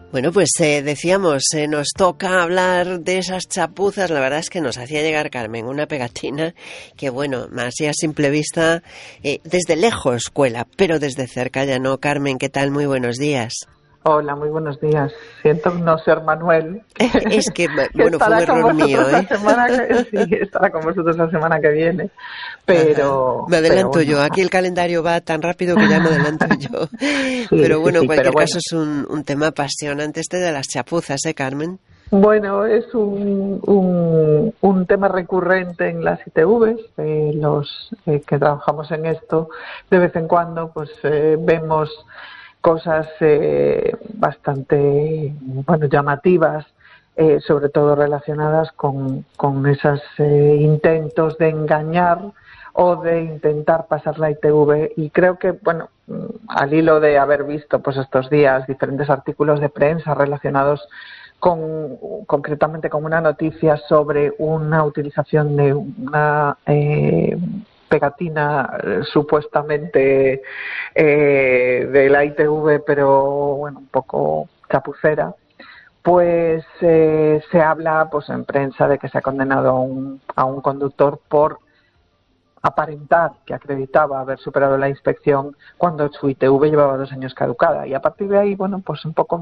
Bueno, pues decíamos, nos toca hablar de esas chapuzas. La verdad es que nos hacía llegar Carmen una pegatina que, bueno, así a simple vista, desde lejos cuela, pero desde cerca ya no. Carmen, ¿qué tal? Muy buenos días. Hola, muy buenos días. Siento no ser Manuel. Es que, que bueno, fue un estará con error mío, vosotros la semana que sí, estará con vosotros la semana que viene. Ajá. Me Pero adelanto bueno, yo. Aquí el calendario va tan rápido que ya me adelanto yo. sí, Pero sí, bueno, en sí, pero cualquier bueno. caso es un tema apasionante este de las chapuzas, ¿eh, Carmen? Bueno, es un tema recurrente en las ITVs. Los que trabajamos en esto, de vez en cuando, pues vemos cosas bastante, bueno, llamativas, sobre todo relacionadas con esos intentos de engañar o de intentar pasar la ITV. Y creo que, bueno, al hilo de haber visto pues estos días diferentes artículos de prensa relacionados concretamente con una noticia sobre una utilización de una pegatina supuestamente de la ITV, pero bueno, un poco chapucera, pues se habla pues en prensa de que se ha condenado a un conductor por aparentar que acreditaba haber superado la inspección cuando su ITV llevaba 2 años caducada. Y a partir de ahí, bueno, pues un poco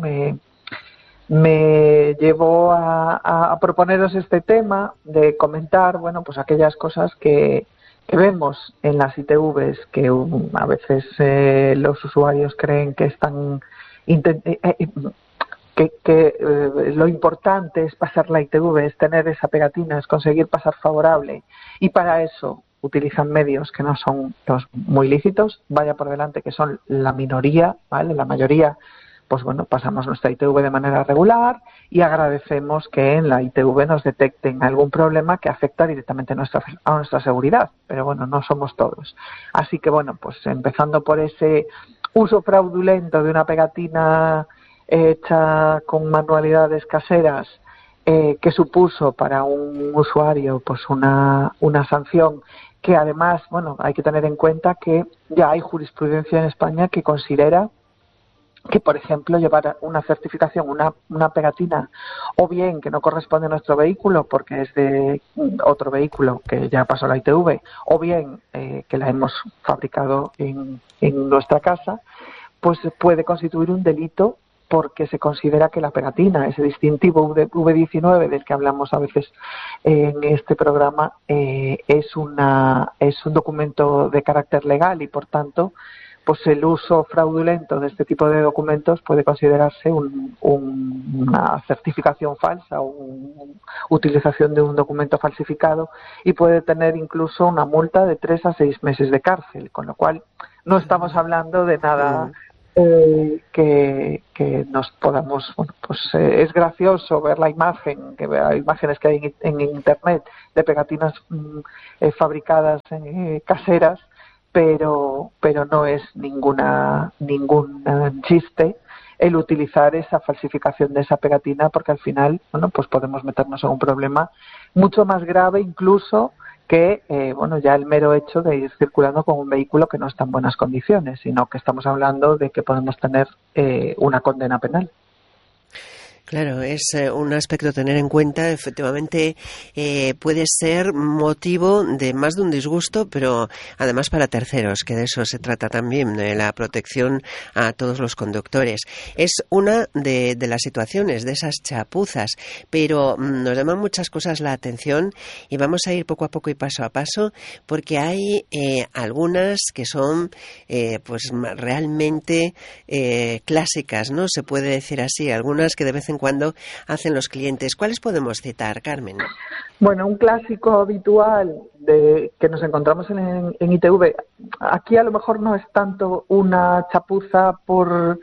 me llevó a proponeros este tema de comentar, bueno, pues aquellas cosas que vemos en las ITVs que a veces los usuarios creen que están lo importante es pasar la ITV, es tener esa pegatina, es conseguir pasar favorable, y para eso utilizan medios que no son los muy lícitos. Vaya por delante que son la minoría, ¿vale? La mayoría, pues bueno, pasamos nuestra ITV de manera regular y agradecemos que en la ITV nos detecten algún problema que afecta directamente a nuestra seguridad, pero bueno, no somos todos. Así que bueno, pues empezando por ese uso fraudulento de una pegatina hecha con manualidades caseras, que supuso para un usuario pues una sanción que además, bueno, hay que tener en cuenta que ya hay jurisprudencia en España que considera que, por ejemplo, llevar una certificación, una pegatina, o bien que no corresponde a nuestro vehículo porque es de otro vehículo que ya pasó la ITV, o bien que la hemos fabricado en nuestra casa, pues puede constituir un delito porque se considera que la pegatina, ese distintivo V19 del que hablamos a veces en este programa, es un documento de carácter legal y, por tanto, pues el uso fraudulento de este tipo de documentos puede considerarse una certificación falsa o utilización de un documento falsificado, y puede tener incluso una multa de 3 a 6 meses de cárcel, con lo cual no estamos hablando de nada que nos podamos, bueno, pues es gracioso ver la imagen, que hay imágenes que hay en internet de pegatinas fabricadas caseras, pero no es ningún chiste el utilizar esa falsificación de esa pegatina, porque al final, bueno, pues podemos meternos en un problema mucho más grave incluso que bueno, ya el mero hecho de ir circulando con un vehículo que no está en buenas condiciones, sino que estamos hablando de que podemos tener una condena penal. Claro, es un aspecto a tener en cuenta. Efectivamente, puede ser motivo de más de un disgusto, pero además para terceros, que de eso se trata también, de la protección a todos los conductores. Es una de las situaciones, de esas chapuzas, pero nos llaman muchas cosas la atención y vamos a ir poco a poco y paso a paso, porque hay algunas que son pues realmente clásicas, ¿no? Se puede decir así, algunas que de vez en cuando hacen los clientes. ¿Cuáles podemos citar, Carmen? Bueno, un clásico habitual que nos encontramos en ITV, aquí a lo mejor no es tanto una chapuza por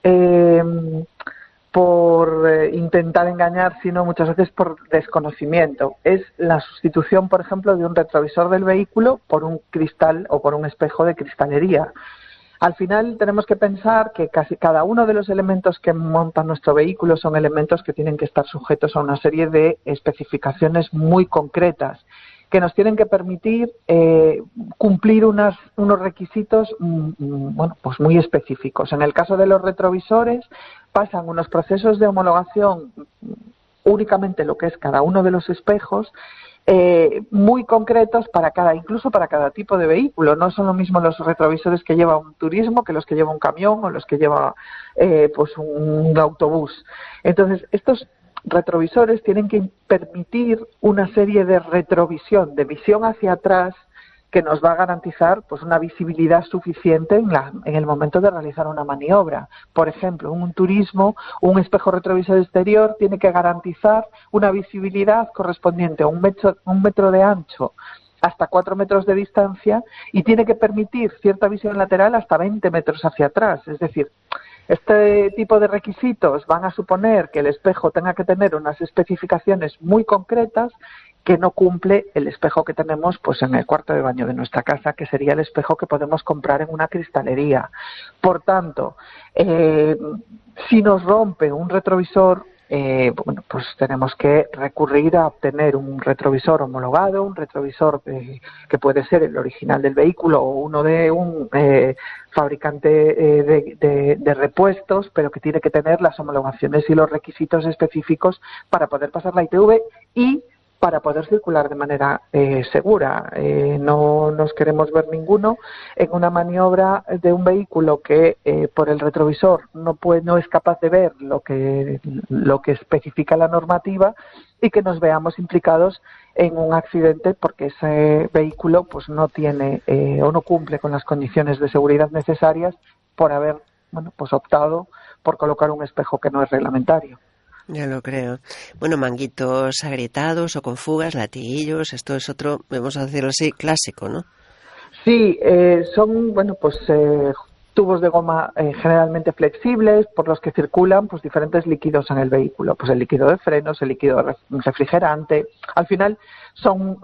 intentar engañar, sino muchas veces por desconocimiento. Es la sustitución, por ejemplo, de un retrovisor del vehículo por un cristal o por un espejo de cristalería. Al final tenemos que pensar que casi cada uno de los elementos que montan nuestro vehículo son elementos que tienen que estar sujetos a una serie de especificaciones muy concretas que nos tienen que permitir cumplir unos requisitos bueno, pues muy específicos. En el caso de los retrovisores, pasan unos procesos de homologación únicamente lo que es cada uno de los espejos, muy concretos incluso para cada tipo de vehículo. No son lo mismo los retrovisores que lleva un turismo que los que lleva un camión o los que lleva pues un autobús. Entonces, estos retrovisores tienen que permitir una serie de retrovisión, de visión hacia atrás, que nos va a garantizar pues una visibilidad suficiente en el momento de realizar una maniobra. Por ejemplo, en un turismo, un espejo retrovisor exterior tiene que garantizar una visibilidad correspondiente a un metro de ancho hasta 4 metros de distancia y tiene que permitir cierta visión lateral hasta 20 metros hacia atrás. Es decir, este tipo de requisitos van a suponer que el espejo tenga que tener unas especificaciones muy concretas que no cumple el espejo que tenemos pues en el cuarto de baño de nuestra casa, que sería el espejo que podemos comprar en una cristalería. Por tanto, si nos rompe un retrovisor, pues tenemos que recurrir a obtener un retrovisor homologado, un retrovisor que puede ser el original del vehículo o uno de un fabricante de repuestos, pero que tiene que tener las homologaciones y los requisitos específicos para poder pasar la ITV y para poder circular de manera segura. No nos queremos ver ninguno en una maniobra de un vehículo que por el retrovisor no es capaz de ver lo que especifica la normativa y que nos veamos implicados en un accidente porque ese vehículo pues no tiene o no cumple con las condiciones de seguridad necesarias por haber pues optado por colocar un espejo que no es reglamentario. Ya lo creo. Bueno, manguitos agrietados o con fugas, latiguillos, esto es otro, vamos a decirlo así, clásico, ¿no? Sí, son, tubos de goma generalmente flexibles por los que circulan pues diferentes líquidos en el vehículo, pues el líquido de frenos, el líquido refrigerante. Al final son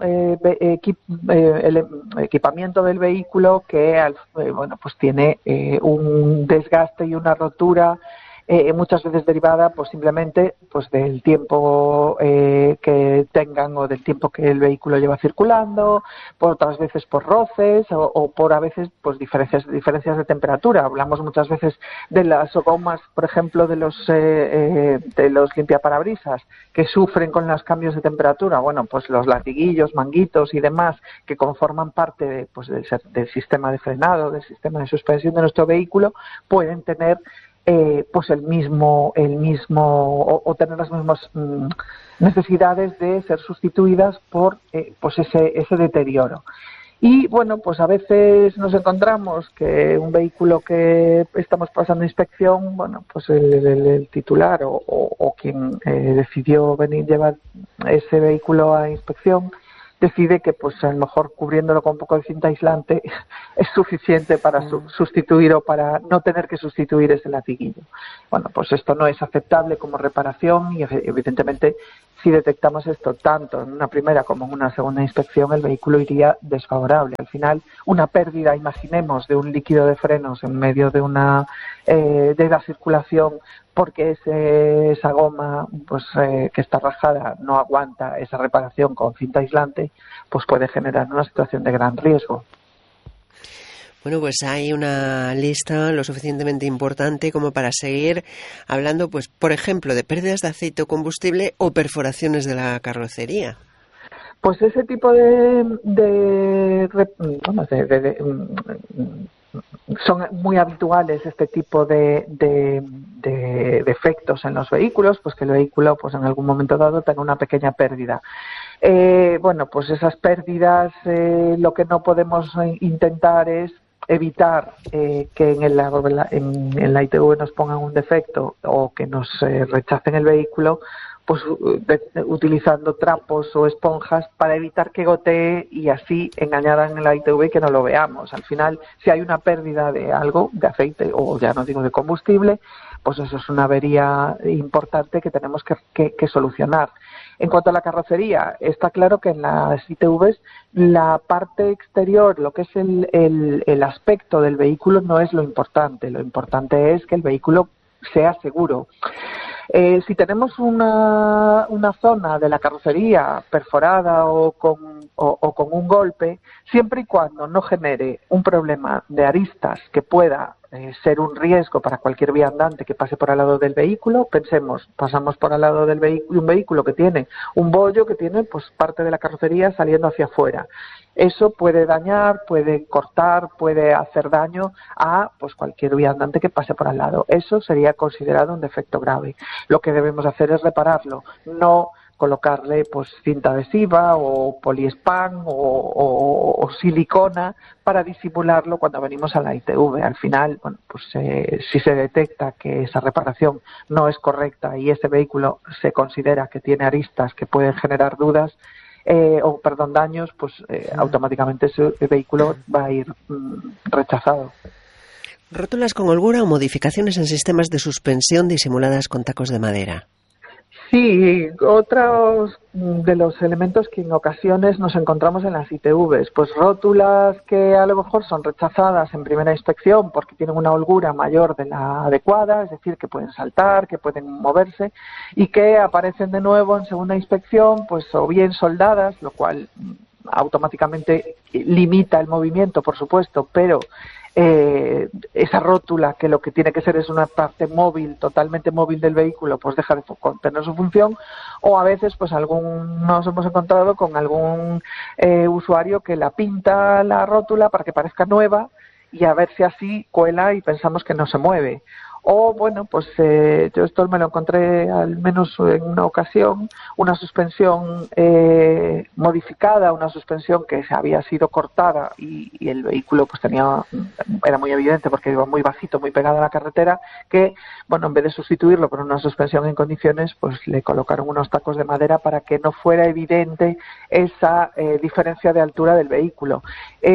equipamiento del vehículo que pues tiene un desgaste y una rotura muchas veces derivada pues simplemente pues del tiempo que tengan o del tiempo que el vehículo lleva circulando, por otras veces por roces o por a veces pues diferencias de temperatura. Hablamos muchas veces de las gomas, por ejemplo, de los limpiaparabrisas que sufren con los cambios de temperatura. Bueno, pues los latiguillos, manguitos y demás que conforman parte del sistema de frenado, del sistema de suspensión de nuestro vehículo, pueden tener pues el mismo o tener las mismas necesidades de ser sustituidas por pues ese deterioro. Y bueno, pues a veces nos encontramos que un vehículo que estamos pasando inspección, pues el titular o quien decidió venir llevar ese vehículo a inspección decide que pues a lo mejor cubriéndolo con un poco de cinta aislante es suficiente para sustituir o para no tener que sustituir ese latiguillo. Bueno, pues esto no es aceptable como reparación y evidentemente si detectamos esto tanto en una primera como en una segunda inspección el vehículo iría desfavorable. Al final una pérdida, imaginemos, de un líquido de frenos en medio de de la circulación porque esa goma que está rajada no aguanta esa reparación con cinta aislante, pues puede generar una situación de gran riesgo. Bueno, pues hay una lista lo suficientemente importante como para seguir hablando, pues por ejemplo, de pérdidas de aceite o combustible o perforaciones de la carrocería. Pues ese tipo son muy habituales este tipo de defectos en los vehículos, pues que el vehículo pues en algún momento dado tenga una pequeña pérdida. Pues esas pérdidas lo que no podemos intentar es evitar que en la ITV nos pongan un defecto o que nos rechacen el vehículo, pues utilizando trapos o esponjas para evitar que gotee y así engañaran en la ITV y que no lo veamos. Al final, si hay una pérdida de algo, de aceite o ya no digo de combustible, pues eso es una avería importante que tenemos que solucionar. En cuanto a la carrocería, está claro que en las ITVs la parte exterior, lo que es el aspecto del vehículo no es lo importante es que el vehículo sea seguro. Si tenemos una zona de la carrocería perforada o con un golpe, siempre y cuando no genere un problema de aristas que pueda ser un riesgo para cualquier viandante que pase por al lado del vehículo, pasamos por al lado del vehículo, un vehículo que tiene un bollo, que tiene pues parte de la carrocería saliendo hacia afuera. Eso puede dañar, puede cortar, puede hacer daño a pues cualquier viandante que pase por al lado. Eso sería considerado un defecto grave. Lo que debemos hacer es repararlo, no colocarle pues cinta adhesiva o poliespán o silicona para disimularlo cuando venimos a la ITV. Al final, bueno, pues si se detecta que esa reparación no es correcta y ese vehículo se considera que tiene aristas que pueden generar dudas, daños, pues automáticamente ese vehículo va a ir rechazado. ¿Rótulas con holgura o modificaciones en sistemas de suspensión disimuladas con tacos de madera? Sí, otros de los elementos que en ocasiones nos encontramos en las ITVs, pues rótulas que a lo mejor son rechazadas en primera inspección porque tienen una holgura mayor de la adecuada, es decir, que pueden saltar, que pueden moverse, y que aparecen de nuevo en segunda inspección, pues o bien soldadas, lo cual automáticamente limita el movimiento, por supuesto, pero esa rótula, que lo que tiene que ser es una parte móvil, totalmente móvil del vehículo, pues deja de tener su función. O a veces pues nos hemos encontrado con algún usuario que la pinta la rótula para que parezca nueva y a ver si así cuela y pensamos que no se mueve. O bueno, pues yo esto me lo encontré al menos en una ocasión, una suspensión modificada, una suspensión que se había sido cortada y el vehículo pues era muy evidente porque iba muy bajito, muy pegado a la carretera, que bueno, en vez de sustituirlo por una suspensión en condiciones, pues le colocaron unos tacos de madera para que no fuera evidente esa diferencia de altura del vehículo.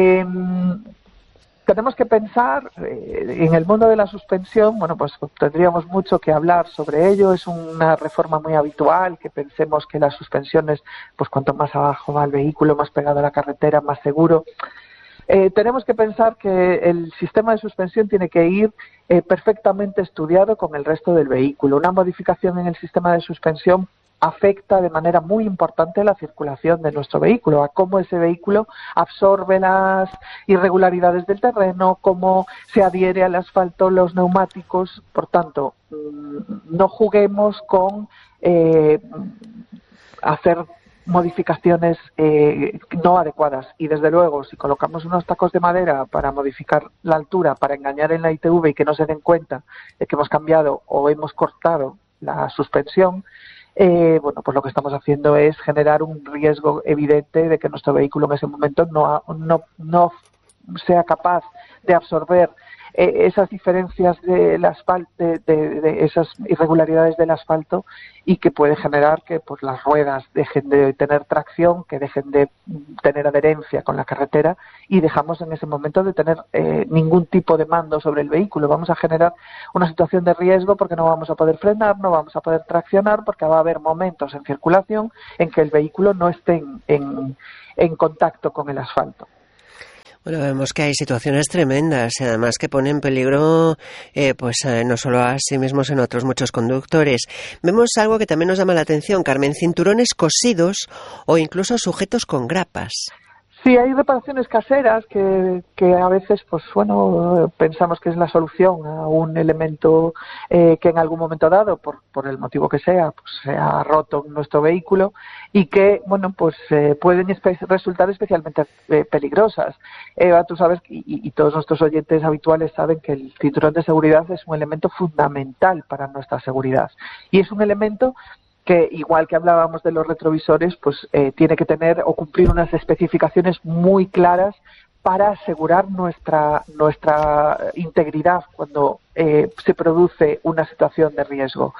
Tenemos que pensar en el mundo de la suspensión, bueno, pues tendríamos mucho que hablar sobre ello. Es una reforma muy habitual que pensemos que las suspensiones, pues cuanto más abajo va el vehículo, más pegado a la carretera, más seguro. Tenemos que pensar que el sistema de suspensión tiene que ir perfectamente estudiado con el resto del vehículo. Una modificación en el sistema de suspensión afecta de manera muy importante la circulación de nuestro vehículo, a cómo ese vehículo absorbe las irregularidades del terreno, cómo se adhiere al asfalto, los neumáticos. Por tanto, no juguemos con hacer modificaciones no adecuadas. Y desde luego, si colocamos unos tacos de madera para modificar la altura, para engañar en la ITV y que no se den cuenta de que hemos cambiado o hemos cortado la suspensión, bueno, pues lo que estamos haciendo es generar un riesgo evidente de que nuestro vehículo en ese momento no sea capaz de absorber esas diferencias del asfalto, de esas irregularidades del asfalto, y que puede generar que pues las ruedas dejen de tener tracción, que dejen de tener adherencia con la carretera, y dejamos en ese momento de tener ningún tipo de mando sobre el vehículo. Vamos a generar una situación de riesgo porque no vamos a poder frenar, no vamos a poder traccionar, porque va a haber momentos en circulación en que el vehículo no esté en contacto con el asfalto. Bueno, vemos que hay situaciones tremendas y además que ponen en peligro no solo a sí mismos, sino a otros muchos conductores. Vemos algo que también nos llama la atención, Carmen: cinturones cosidos o incluso sujetos con grapas. Sí, hay reparaciones caseras que a veces, pues bueno, pensamos que es la solución a un elemento que en algún momento dado, por el motivo que sea, pues se ha roto nuestro vehículo, y que, bueno, pues pueden resultar especialmente peligrosas. Eva, tú sabes, y todos nuestros oyentes habituales saben, que el cinturón de seguridad es un elemento fundamental para nuestra seguridad. Y es un elemento que, igual que hablábamos de los retrovisores, pues tiene que tener o cumplir unas especificaciones muy claras para asegurar nuestra integridad cuando se produce una situación de riesgo.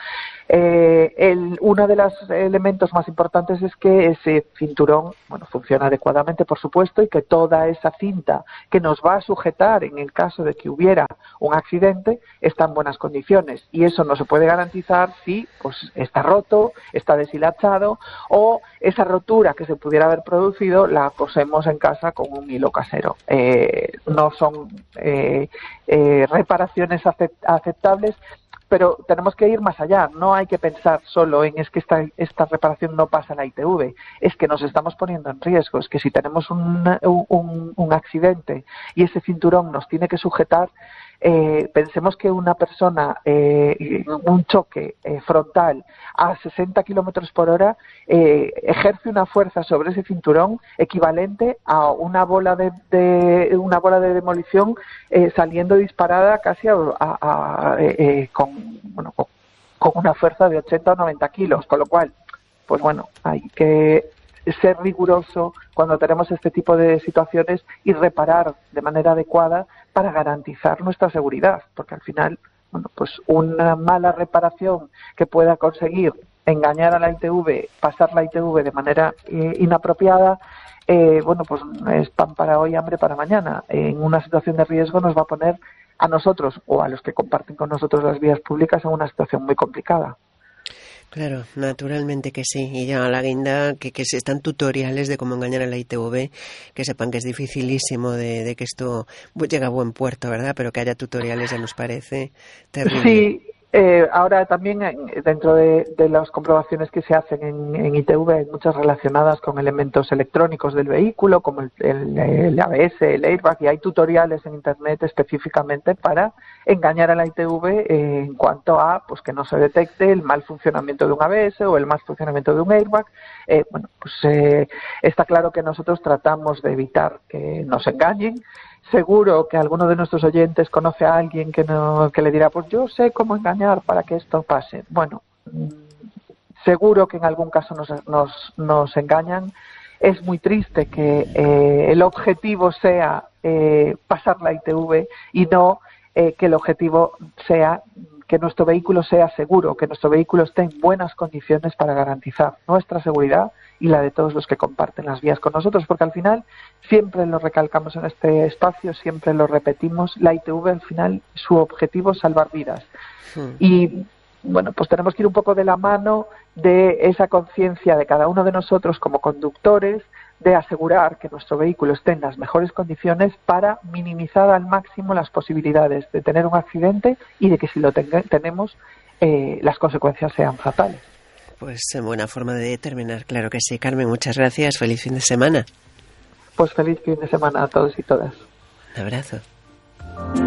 Uno de los elementos más importantes es que ese cinturón, bueno, funciona adecuadamente, por supuesto, y que toda esa cinta que nos va a sujetar en el caso de que hubiera un accidente está en buenas condiciones, y eso no se puede garantizar si pues está roto, está deshilachado, o esa rotura que se pudiera haber producido la cosemos en casa con un hilo casero. No son reparaciones aceptables, pero tenemos que ir más allá. No hay que pensar solo en es que esta reparación no pasa la ITV, es que nos estamos poniendo en riesgo, es que si tenemos un accidente y ese cinturón nos tiene que sujetar, pensemos que una persona, un choque frontal a 60 kilómetros por hora ejerce una fuerza sobre ese cinturón equivalente a una bola de demolición saliendo disparada casi con una fuerza de 80 o 90 kilos, con lo cual, pues bueno, hay que ser riguroso cuando tenemos este tipo de situaciones y reparar de manera adecuada para garantizar nuestra seguridad, porque al final, bueno, pues una mala reparación que pueda conseguir engañar a la ITV, pasar la ITV de manera inapropiada, bueno, pues es pan para hoy, hambre para mañana. En una situación de riesgo nos va a poner a nosotros o a los que comparten con nosotros las vías públicas en una situación muy complicada. Claro, naturalmente que sí. Y ya a la guinda que si están tutoriales de cómo engañar a la ITV, que sepan que es dificilísimo de que esto llegue a buen puerto, ¿verdad? Pero que haya tutoriales ya nos parece terrible. Sí. Ahora también dentro de las comprobaciones que se hacen en ITV hay muchas relacionadas con elementos electrónicos del vehículo como el ABS, el airbag, y hay tutoriales en internet específicamente para engañar a la ITV en cuanto a pues que no se detecte el mal funcionamiento de un ABS o el mal funcionamiento de un airbag. Está claro que nosotros tratamos de evitar que nos engañen. Seguro que alguno de nuestros oyentes conoce a alguien que le dirá, pues yo sé cómo engañar para que esto pase. Bueno, seguro que en algún caso nos engañan. Es muy triste que el objetivo sea pasar la ITV y no que el objetivo sea que nuestro vehículo sea seguro, que nuestro vehículo esté en buenas condiciones para garantizar nuestra seguridad y la de todos los que comparten las vías con nosotros, porque al final siempre lo recalcamos en este espacio, siempre lo repetimos, la ITV al final su objetivo es salvar vidas. Y bueno, pues tenemos que ir un poco de la mano de esa conciencia de cada uno de nosotros como conductores de asegurar que nuestro vehículo esté en las mejores condiciones para minimizar al máximo las posibilidades de tener un accidente y de que si lo tenemos las consecuencias sean fatales. Pues buena forma de terminar, claro que sí. Carmen, muchas gracias. Feliz fin de semana. Pues feliz fin de semana a todos y todas. Un abrazo.